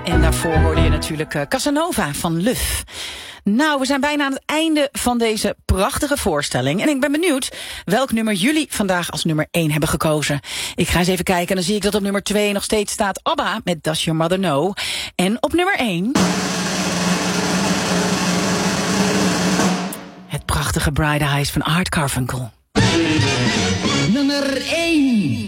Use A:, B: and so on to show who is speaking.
A: En daarvoor hoorde je natuurlijk Casanova van Luf. Nou, we zijn bijna aan het einde van deze prachtige voorstelling. En ik ben benieuwd welk nummer jullie vandaag als nummer 1 hebben gekozen. Ik ga eens even kijken en dan zie ik dat op nummer 2 nog steeds staat ABBA met Does Your Mother Know. En op nummer 1... het prachtige Bright Eyes van Art Carfunkel.
B: Nummer 1.